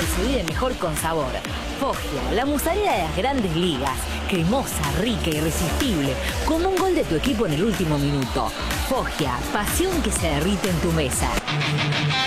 se vive mejor con sabor. Foggia, la mozzarella de las grandes ligas. Cremosa, rica, irresistible. Como un gol de tu equipo en el último minuto. Foggia, pasión que se derrite en tu mesa.